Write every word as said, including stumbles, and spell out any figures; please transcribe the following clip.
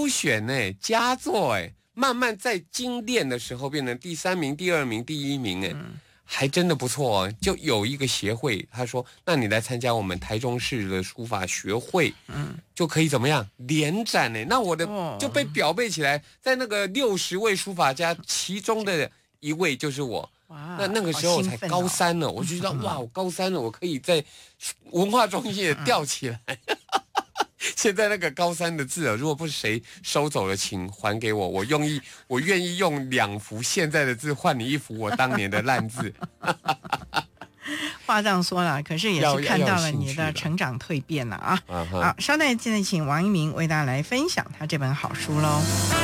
优选哎，佳作哎，慢慢在精炼的时候变成第三名、第二名、第一名哎。嗯，还真的不错哦，就有一个协会，他说：“那你来参加我们台中市的书法学会，嗯，就可以怎么样联展呢？那我的就被表背起来，在那个六十位书法家其中的一位就是我。那那个时候我才高三呢，哦、我就知道、嗯、哇，我高三了，我可以在文化中心也吊起来。嗯”现在那个高三的字啊，如果不是谁收走了，请还给我。我用意，我愿意用两幅现在的字换你一幅我当年的烂字。 话这样说了，可是也是看到了你的成长蜕变了啊！好，稍待，现在请王一鸣为大家来分享他这本好书喽。